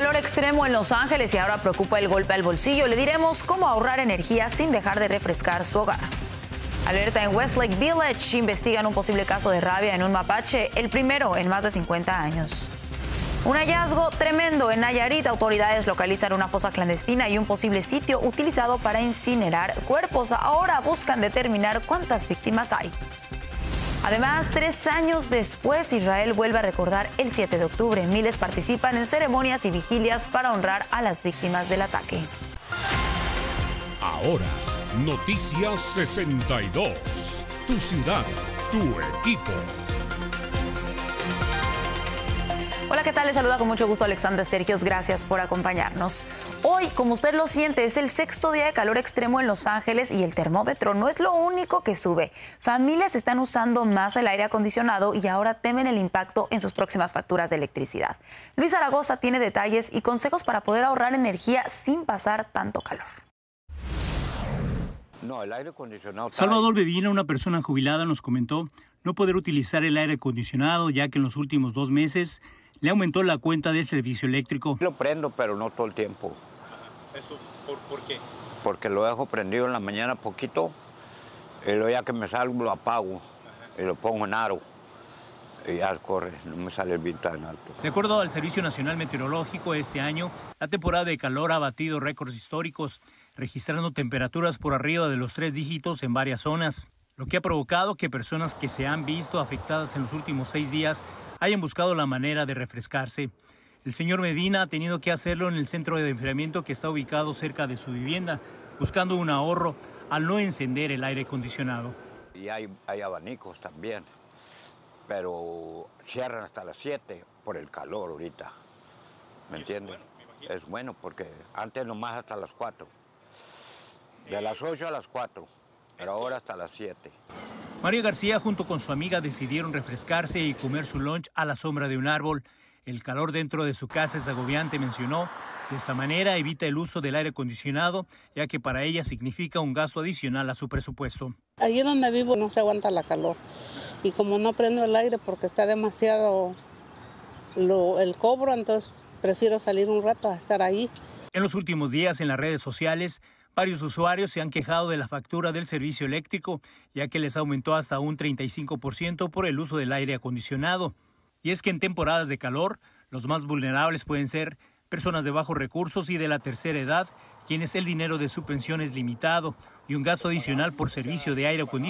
Calor extremo en Los Ángeles y ahora preocupa el golpe al bolsillo. Le diremos cómo ahorrar energía sin dejar de refrescar su hogar. Alerta en Westlake Village. Investigan un posible caso de rabia en un mapache, el primero en más de 50 años. Un hallazgo tremendo en Nayarit. Autoridades localizan una fosa clandestina y un posible sitio utilizado para incinerar cuerpos. Ahora buscan determinar cuántas víctimas hay. Además, 3 años después, Israel vuelve a recordar el 7 de octubre. Miles participan en ceremonias y vigilias para honrar a las víctimas del ataque. Ahora, Noticias 62. Tu ciudad, tu equipo. Hola, ¿qué tal? Les saluda con mucho gusto Alexandra Estergios. Gracias por acompañarnos. Hoy, como usted lo siente, es el 6º día de calor extremo en Los Ángeles y el termómetro no es lo único que sube. Familias están usando más el aire acondicionado y ahora temen el impacto en sus próximas facturas de electricidad. Luis Zaragoza tiene detalles y consejos para poder ahorrar energía sin pasar tanto calor. No, el aire acondicionado. Salvador Medina, una persona jubilada, nos comentó no poder utilizar el aire acondicionado ya que en los últimos 2 meses le aumentó la cuenta del servicio eléctrico. Lo prendo, pero no todo el tiempo. ¿Esto por qué? Porque lo dejo prendido en la mañana poquito y luego ya que me salgo lo apago y lo pongo en aro y ya corre, no me sale el bill tan alto. De acuerdo al Servicio Nacional Meteorológico, este año la temporada de calor ha batido récords históricos, registrando temperaturas por arriba de los 3 dígitos en varias zonas, lo que ha provocado que personas que se han visto afectadas en los últimos 6 días hayan buscado la manera de refrescarse. El señor Medina ha tenido que hacerlo en el centro de enfriamiento que está ubicado cerca de su vivienda, buscando un ahorro al no encender el aire acondicionado. Y hay abanicos también, pero cierran hasta las 7 por el calor ahorita, ¿me entiendes? Es bueno porque antes nomás hasta las 4, de las 8 a las 4, pero ahora hasta las 7. María García junto con su amiga decidieron refrescarse y comer su lunch a la sombra de un árbol. El calor dentro de su casa es agobiante, mencionó. De esta manera evita el uso del aire acondicionado, ya que para ella significa un gasto adicional a su presupuesto. Allí donde vivo no se aguanta la calor y como no prendo el aire porque está demasiado el cobro, entonces prefiero salir un rato a estar ahí. En los últimos días en las redes sociales, varios usuarios se han quejado de la factura del servicio eléctrico, ya que les aumentó hasta un 35% por el uso del aire acondicionado. Y es que en temporadas de calor, los más vulnerables pueden ser personas de bajos recursos y de la tercera edad, quienes el dinero de su pensión es limitado y un gasto adicional por servicio de aire acondicionado